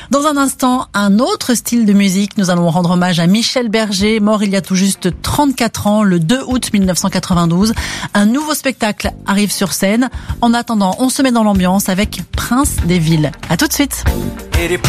Dans un instant, un autre style de musique. Nous allons rendre hommage à Michel Berger, mort il y a tout juste 34 ans, le 2 août 1992. Un nouveau spectacle arrive sur scène. En attendant, on se met dans l'ambiance avec Prince des Villes. À tout de suite.